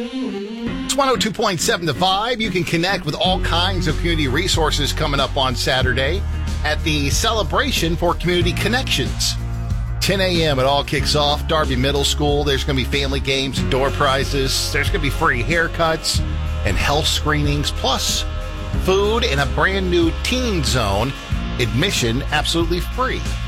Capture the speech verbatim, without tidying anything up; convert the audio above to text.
It's one oh two point seven The Vibe. You can connect with all kinds of community resources coming up on Saturday at the Celebration for Community Connections. ten a.m. it all kicks off. Darby Middle School. There's going to be family games, door prizes. There's going to be free haircuts and health screenings, plus food and a brand new teen zone. Admission absolutely free.